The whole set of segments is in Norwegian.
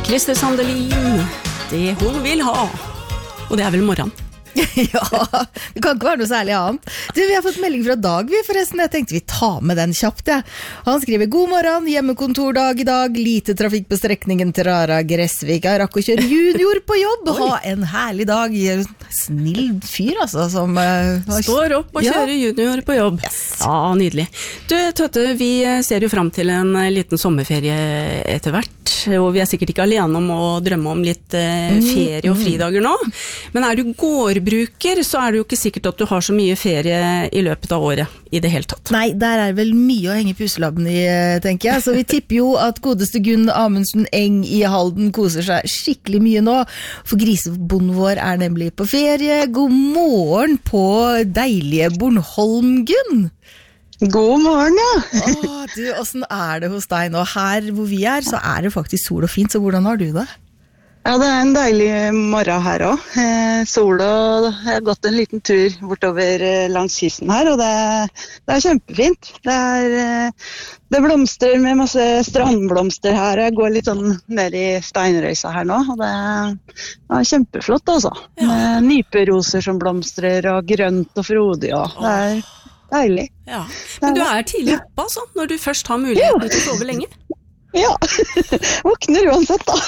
Christer Sandelin, det hun vil ha. Og det vel morgen. Ja, det kan ikke være noe særlig annet. Vi har fått melding fra Dag, forresten. Jeg tenkte vi tar med den kjapt, ja. Han skriver, god morgen, hjemmekontordag I dag, lite trafikk på strekningen til Rara Gressvik. Jeg rakk å kjøre junior på jobb. Ha en herlig dag. Snill fyr, altså, som står opp og kjører junior på jobb. Yes. Ja, nydelig. Du, Tøtte, vi ser jo frem til en liten sommerferie etter hvert, og vi sikkert ikke alene om å drømme om litt ferie og fridager nå. Men du gårdbruker, så det jo ikke sikkert at du har så mye ferie I løpet av året I det hele tatt. Nei, der vel mye å henge puselabben I, tenker jeg. Så vi tipper jo at godeste Gunn Amundsen Eng I Halden koser seg skikkelig mye nå, for grisebonden vår nemlig på ferie. God morgen på deilige Bornholm, Gunn! God morgen, ja. Du, hvordan det hos deg nå? Her hvor vi så det faktisk sol og fint, så hvordan har du det? Ja, det en deilig morgen her også. Sola, jeg har gått en liten tur bortover langs kysten her, og det kjempefint. Det blomstrer med masse strandblomster her, og jeg går litt sånn ned I steinrøysa her nå, og det kjempeflott altså. Ja. Med nyperoser som blomstrer, og grønt og frodig, og det deilig. Ja. Men du tidlig oppe altså, når du først har muligheten til å sove lenge? Ja, våkner uansett da.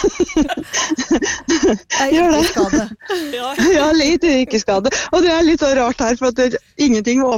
Gjør det. Skade. Ja, litt yrkesskade. Og det litt så rart her, for at ingenting var